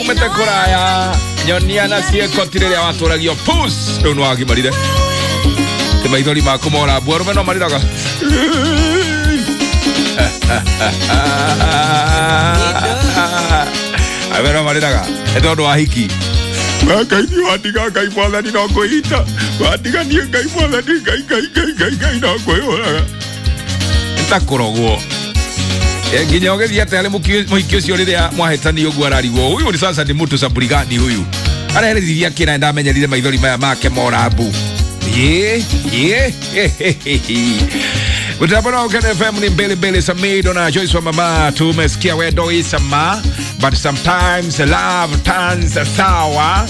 Umetekuraya nyonia na cieko tirire waturagio pus riu no agimarire te maithori makumora bworo no mariraga avero mariraga eto wahiki Ngai wadiga ngai mwathani no kuita wadiga ni ngai mwathani ngai no kuira ntakurogwo nginya ogethia tele muhiki cio riria mwahetani uguo ararigwo huyu ni sasa ni mtu saburigani huyu arerithia kina ndamenyerire maithori maya make morabu Utabona ukene FM ni mbele Samido na Joyce wa mama tumesikia wedo isama but sometimes love turns sour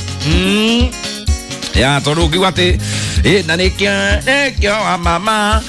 ya toruki wate na nekyo wa mama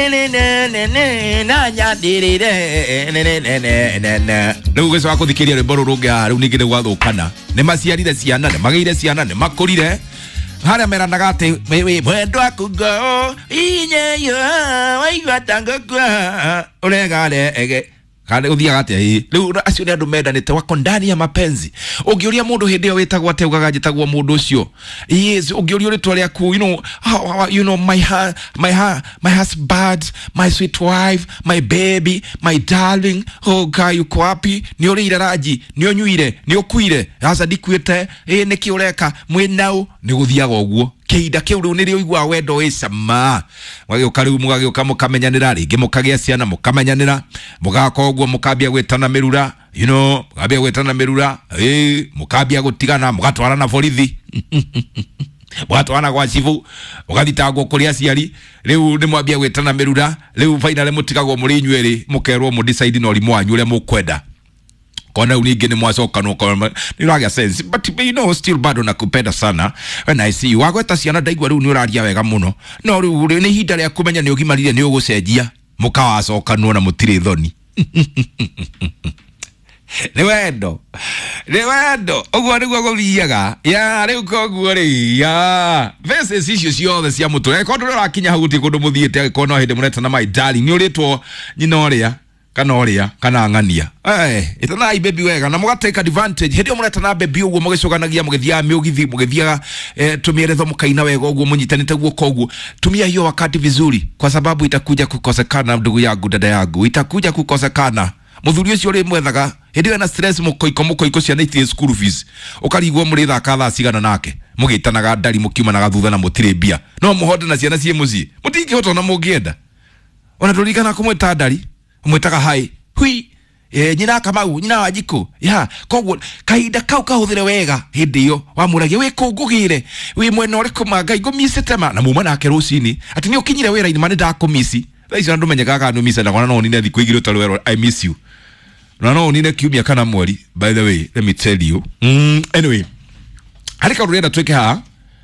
na nyadirire riu gweso wako thikiria rwimbo rurungia riu ningire gwathukana ni maciarire ciana ni magire ciana ni makurire haria meranaga ati mwendo akugo inyeyo waigwatanga kwa uregare ege kale uthiaga ati riu acio ni andu mendanite wako ndani ya mapenzi ungiuria mundu hindi yo witagwo ate ugaga njitagwo mundu ucio yes ungiuria ritwa riaku you know my husband my sweet wife my baby my darling oh guy uko wapi ni urire raji ni onyuire ni ukuire asa dikuite niki ureka mwinau ni guthiaga uguo kiida kiu riu nirio igwa wendo isama mwagioka riu mugagioka mukamenyanira ringi mukagia ciana mukamenyanira mugaka uguo mukambia gwetana mirura you know mukambia gwetana mirura mukambia gutigana mugatwarana borithi mwatwana kwa civu mugathitangwo kuria ciari riu ni mwambia gwetana mirura riu finally mutigagwo muri nyweri mukerwo mu decide no limu wanyu ule mukwenda kona uningi ni mwacoka no kona ni ragia sense but you know still bado nakupenda sana when I see you wagweta ciana ndaigwa riu ni uraria wega muno no riu ni hinda ria kumenya ni ugimarire ni ugucenjia mukawacoka no na mutire thoni ni wendo uguo niguo guthiaga ya riu koguo ri ya verses icio ciothe cia muture kondo rakinya hau guti kundu muthiete agikona no hindi muretana my darling ni uritwo nyina uria kana ngania itana ai baby wega na mugateka advantage hindi muretana baby uguo mugicuganagia mugithia miugithi mugithia tumieretho mukaina wega uguo munyitanite guoko uguo tumia hiyo wakati vizuri kwa sababu itakuja kukosekana ndugu yangu dada yangu itakuja kukosekana muthuri ucio ri mwethaga hindi na stress mukoiko cia nithi school fees ukarigwo muri thaka tha cigana nake mugitanaga ndari mukiuma na gathutha na mutire bia no muhonde na ciana cie muci mutingihota na mungienda ona turikana kumweta ndari umwetaga hai hui nyina Kamau nyina Wanjiku ya koguo kaida kau kahuthire wega hindi yo wamuragia we kungugire we mwena uri kumanga igumicitema na muma nake rucini ati ni ukinyire wira ini mani ndakumisi thaici andu menyaga no misa na kona no nine thiku igiro tarwero I miss you no nine kiumia kana mweri by the way let me tell you anyway harika urenda tweke ha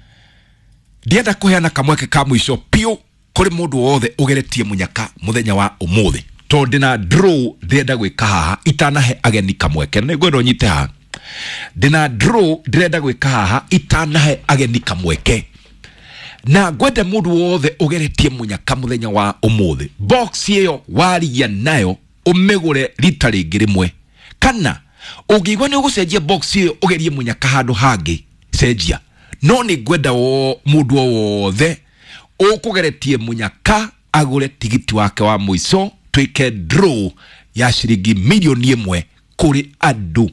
ndienda kuheana kamweke ka mwisho pio kuri mundu wothe ugeretie munyaka muthenya wa umuthi tondina draw ndienda gwika haha itanahe ageni kamweke nigwendo nyite ha ndina draw ndienda gwika haha itanahe ageni kamweke na gwende mundu wothe ugeretie munyaka muthenya wa umuthi box iyo waria nayo umegure rita ringi rimwe kana ungigwa ni ugucenjia box iyo ugerie munyaka handu hangi cenjia no ni gwenda mundu wothe ukugeretie munyaka agure tigiti wake wa mwiso twike draw ya shiringi milioni 1 kuri andu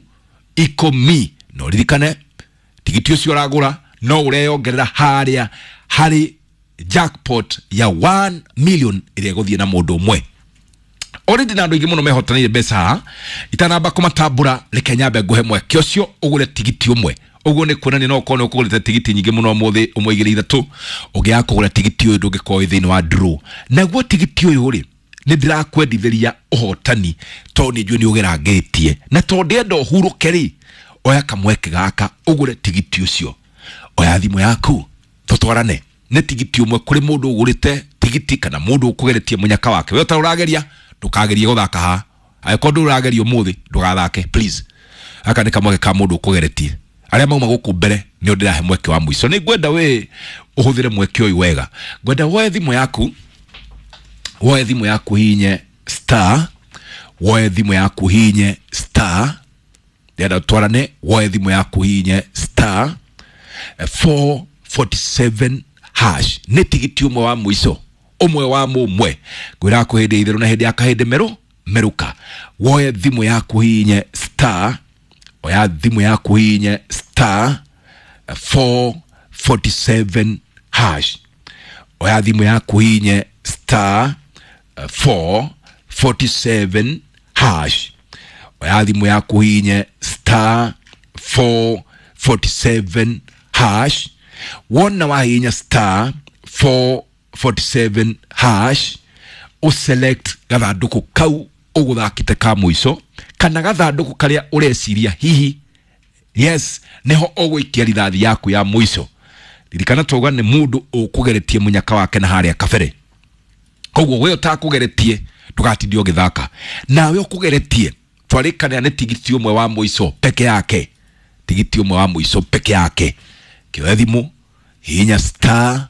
10 no ririkane tigiti ucio uragura no ureyongerera haria hari jackpot ya 1 million iria guthie na mundu umwe already na andu ingi muno mehotanire mbeca itanamba kumatambura rekenya nguhe mweke ucio ugure tigiti umwe uguo ni kuonania no kono ukugurite tigiti nyingi muno muthi umwe igire 3 ugia kugura tigiti uyu ndungikoe thini wa draw naguo tigiti uyu ri ni ndirakwendithiria uhotani to ni njue ni ugerangitie na to ndienda uhuruke ri oya kamweke gaka ugure tigiti ucio oya thimu yaku tutwarane ni tigiti umwe kuri mundu ugurite tigiti kana mundu ukugeretie munyaka wake we utarageria ndukagerie guthaka ha aikondo urageria umuthi ndugathake please aka ni kamweke ka mundu ukugeretie aria mauma guku mbere ni ndirahe mweke wa mwiso ni gwenda we uhuthire mweke uyu wega gwenda woe thimu yaku hinye star woe thimu yaku hinye star ndenda twarane woe thimu yaku hinye star 447 hash ni tigiti umwe wa mwiso umwe wa mumwe gwira ku hindi ithiru na hindi akahindi meruka woe thimu yaku hinye star oya thimu yaku hinye star 447 hash oya thimu yaku hinye star 447 hash oya thimu yaku hinye star 447 hash wona wa hinya star 447 hash o select gathanduku kau uguthakite ka muico kana gathanduku karia ureciria hihi yes neho ogwikia rithathi yaku ya muico ririkana toga ni mundu ukugeretie munyaka wake na haria kabere koguo we utakugeretie tugatindi ogithaka nawe ukugeretie twarikana ne tigiti umwe wa muico peke yake tigiti umwe wa muico peke yake kiwethimu hinya star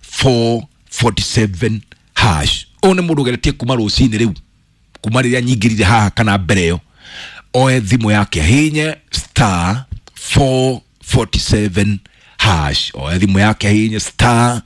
447 hash one mundu geretie kuma rucini riu kuma riria nyingirire haha kana mbereo oe thimu yake hinye star 447 hash oe thimu yake hinye star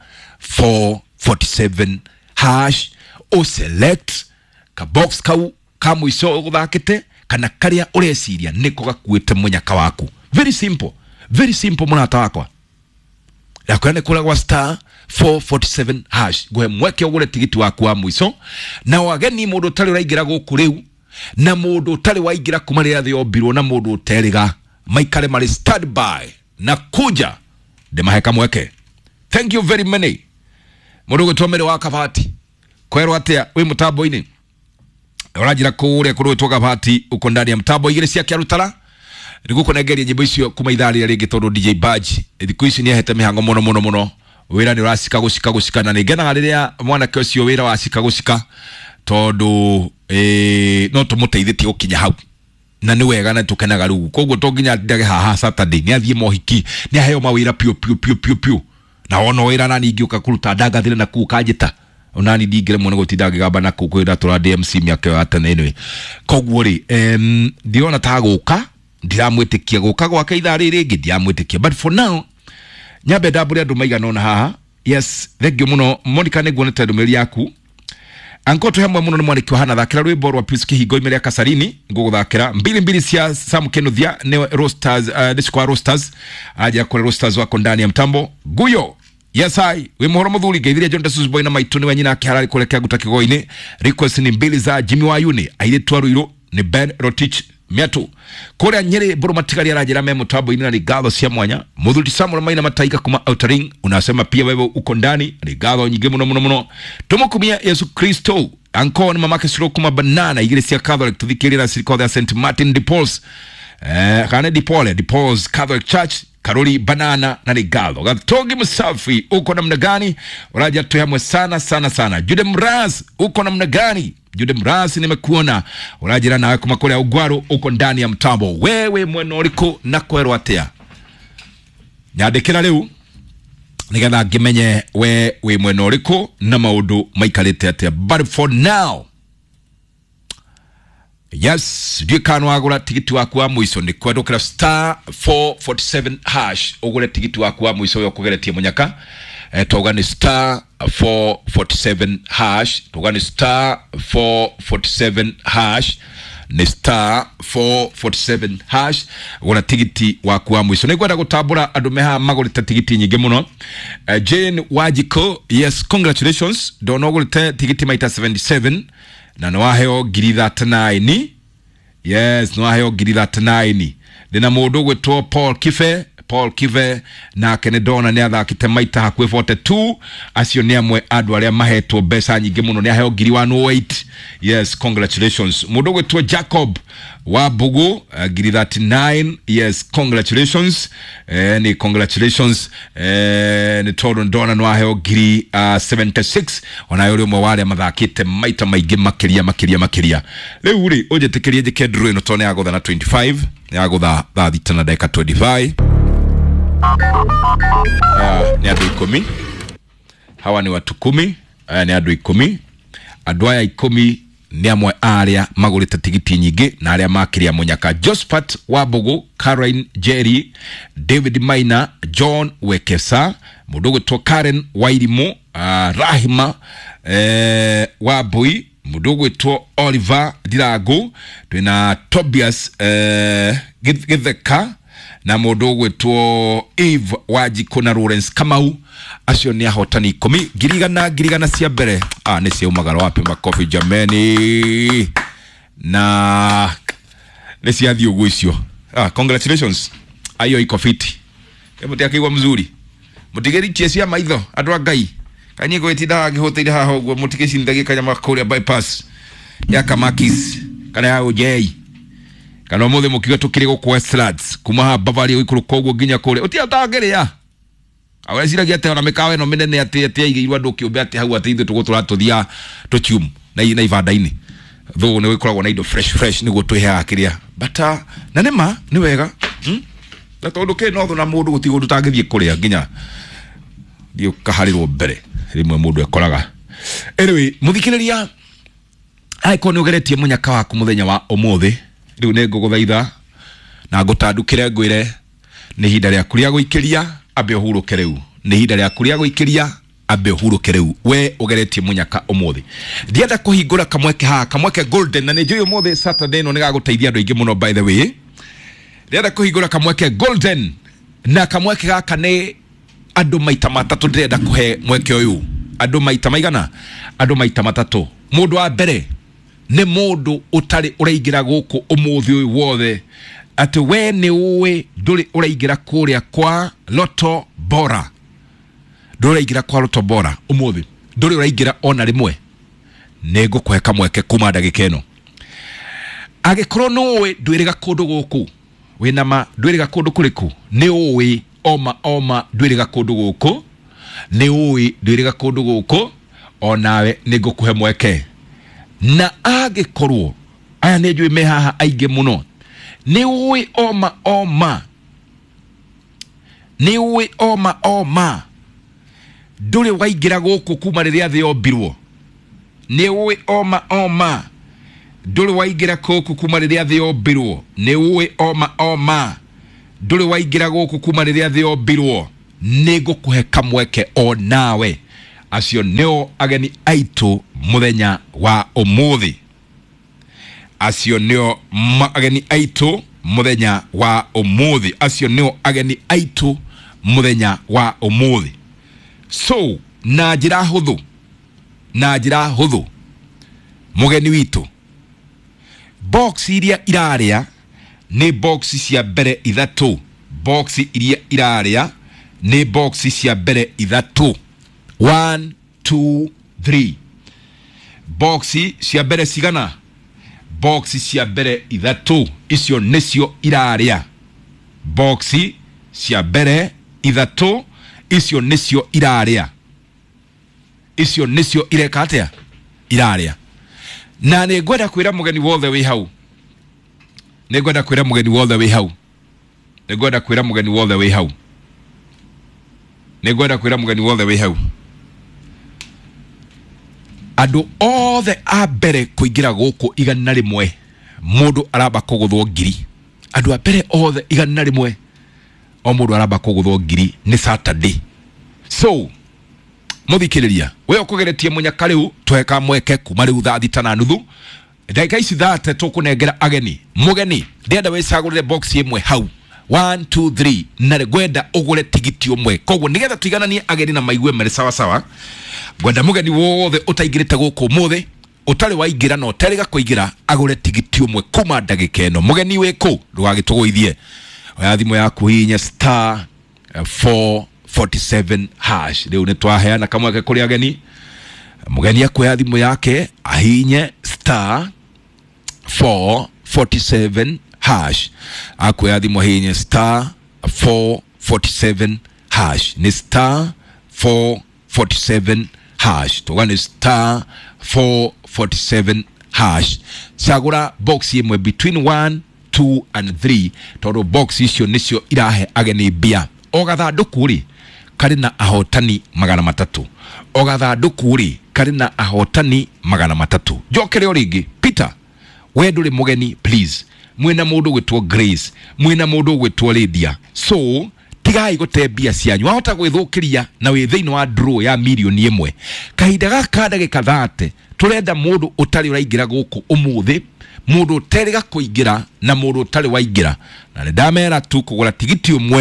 447 hash o select ka box kau ka muico uguthakite kana karia ureciria niko gakuite munyaka waku very simple munata wakwa yakwene kula kwa star 447 hash gwe mweke ugure tigiti waku wa mwiso na wageni mundu tali uraingira guku riu na mundu tali waingira kumarira thio biro na mundu teriga maikale mari stand by na kuja de maheka mweke thank you very many mundu gutwamere wa kabati kwerwa atia wi mutambo ini urajira kuure kurutwa kabati uko ndani ya mtambo igire cia kiarutara niguko negeria nyimbo icio kuma ithari ringi tondu DJ Baji thiku ici ni ahete mihango muno wira ni urasika gushika na nigena riria mwana ke ucio wira wasika gushika tondu no tumuteithitie gukinya hau na ni wega na tukenaga rugu koguo tonginya ndage haha Saturday ni athie mohiki ni aheo mawira piu na ono wira na ningi ukakuruta ndaga thire na kukajita onani digire mwana gotinda ngigamba na kukwira tura DMC miake ya tene anyway koguo ri ndiona ta guka ndiramwitikia guka gwake ithari ringi ndiramwitikia but for now nyabe daburi andu maigana ona haha yes thengio muno Monica niguonete ndumiri yaku ankoto hemwe muno ni mwaniki wa hana thakira rwimbo rwa Pius Kihingo imeria Kasarini nguguthakira mbili cia Sam Kenuthia ne Roasters Disco Roasters aja kule Roasters wako ndani ya mtambo guyo yes I we muhoro muthuri geithiria John Jesus Boy na maitu ni wanyina kiharari kulekea gutakigoini request ni mbili za Jimmy Wayuni aire twaruiro ni Ben Rotich miatu kore Nyeri buru matigari arajira memo tabo ina ni gatho cia mwanya muthuri Samuel Maina Mataiga kuma Outering unasema pia wewe uko ndani ni gatho nyingi muno tumukumia Yesu Kristo anko ni mamake Siro kuma Banana igire cia Catholic tuthikirira siriko ya St Martin de Paul's kana de Paul's Catholic Church Karoli Banana na ni gatho gatogi msafi uko namna gani uraja tuhamwe sana Jude Mraz uko namna gani Jude Mraz nimekuona urajira nawe kumakole ya ugwaru uko ndani ya mtambo wewe mwenoriko na kwerwa atia nyadekera leu nigetha ngimenye we mwenoriko na maundu maikarite atia but for now yes dikano agura tigiti waku wa mwiso ni kwendokera star 447 hash ugure tigiti waku wa mwiso yo kugeretie munyaka toga ni star 447 hash toga ni star 447 hash ni star 447 hash ugura tigiti waku wa mwiso ni kwenda gutabura adumeha magurite tigiti nyingi muno Jane Wajiko yes congratulations donogurite tigiti maita 77 na nwaheo giritha tanaini yes nwaheo giritha tanaini dina mundu gwetwo Paul Kive na Kenedona ni athakite maita hakwe 42 acio ni amwe andu aria mahetwo mbeca nyingi muno ni aheo giri 108 yes congratulations mundu gwetwo Jacob wa Bugu giri 39 yes congratulations ni congratulations ni Toron Dona no aheo giri 76 ona yori mwe wale mathakite maita maigi makiria riu ri ujetekerie jekedro ino tone yagotha na 25 yagotha thita na deka 25 ni adu 10 hawa ni watu 10 ni adu 10 adwaya 10 ni amwe aria magurite tigiti nyingi na aria makiria munyaka. Josephat Wabugu, Caroline Jerry, David Maina, John Wekesa, mudogo to Karen Wairimu, Rahima Wabui, mudogo to Oliver Dirago, twina Tobias Githeka na mudogo to Eve Wajiko na Lawrence Kamau. Acio ni ahotani 10 girigana cia mbere ni cia umagaro wapi makofi jameni na ni cia thiugu icio. Congratulations ayo iko fiti muti akigwa mzuri mutigeri cia maitho andu ngai kanye gwetinda ngihoteire haha uguo mutigicindagi kanyama kuria bypass ya Kamakis kana ya OJ kana muthe mukiga tukire go kwa Strads kuma ha Bavaria ikuru koguo nginya kure utiatangeria awe siragia te ona mekawe no menene ati igirwa ndu kiumbe ati hau ati ithu tugutura tuthia tuchum na ivanda-ini though ni wikoragwo na indo fresh niguo twiheaga kiria but na nema ni wega na tondu ke no na mundu gutigo tutangithie kuria nginya dio kaharirwo mbere rimwe mundu ekoraga. Anyway, muthikiriria aiko ni ugeretie munyaka waku muthenya wa umuthi riu ne nguguthaitha na ngutandukire ngwire ni hinda ria kuria guikiria abe huruke riu ni hinda ria kuria guikiria abe huruke riu we ugeretie munyaka umuthi ndienda kuhingura kamweke golden na ni njuyo umuthi Saturday no nigaguteithia andu aingi muno by the way ndienda kuhingura kamweke golden na kamweke gaka ni andu maita matatu ndienda kuhe mweke uyu andu maita maigana andu maita matatu. Mundu wa mbere ni mundu utari uraigira guku umuthi uyu wothe ati we ni uwe nduri uraigira kuria kwa Loto Bora nduri uraigira kwa Loto Bora umuthi nduri uraigira ona rimwe nego kuheka mweke kuma ndagika ino agikorwo no we ndwiriga kundu guku wina ma ndwiriga kundu kuriku ni uwe oma ndwiriga kundu guku ni uwe ndwiriga kundu guku onawe nego kuhe mweke na agikorwo aya ni njui me haha aingi muno ni uwe oma nduri waigira guku kuma riria thi yombirwo ni uwe oma nduri waigira guku kuma riria thi yombirwo ni uwe oma nduri waigira guku kuma riria thi yombirwo nego kuhe kamweke o nawe. Acio neo ageni aitu muthenya wa umuthi acio neo ageni aitu muthenya wa umuthi acio neo ageni aitu muthenya wa umuthi. So na njira huthu mugeni witu box iria iraria ni box cia mbere ithatu box iria iraria ni box cia mbere ithatu 1 2 3 box cia mbere cigana box cia mbere ithatu icio nicio iraria box cia mbere ithatu icio nicio iraria icio nicio ireka atia iraria na ni ngwenda kwira mugeni wothe wi hau ni ngwenda kwira mugeni wothe wi hau ni ngwenda kwira mugeni wothe wi hau ni ngwenda kwira mugeni wothe wi hau andu othe a mbere kuingira guku igana rimwe mundu araba kuguthwo ngiri andu a mbere othe igana rimwe o mundu araba kuguthwo ngiri ni Saturday. So muthikiriria we ukugeretie munyaka riu tweka mweke kuma riu thaa 5:30 ndagika ici 30 tukunengera ageni mugeni ndienda wicagurire box imwe hau 1 2 3 na gwenda ugure tigiti umwe koguo nigetha tuigananie ageni na maigue mere sawa gwenda mugeni wothe utaingirite guku muthe utari waingira no terega kuingira agure tigiti umwe kuma ndagika ino mugeni wiku ndugagituguithie oya thimu yaku hinya star 447 hash riu ni twaheana kamweke kuri ageni mugeni akoya thimu yake ahinye star 447 hash akoya thimu ahinye star 447 hash ni star 447 hash tugane star 447 hash sagura box imwe between 1 2 and 3 todo box icio nicio irahe ageni bia o gathanduku ri kari na ahotani 300 o gathanduku ri kari na ahotani 300 njokere o ringi Peter we nduri mugeni please mwina mundu gwitwo Grace mwina mundu gwitwo Lydia so tigai gutembia cianyu wahota gwithukiria na wi thiini wa draw ya milioni 1 kahinda gaka ndagika 30 turenda mundu utari uraingira guku umuthi mundu uteriga kuingira na mundu utari waingira na ndamera tu kugura tigiti umwe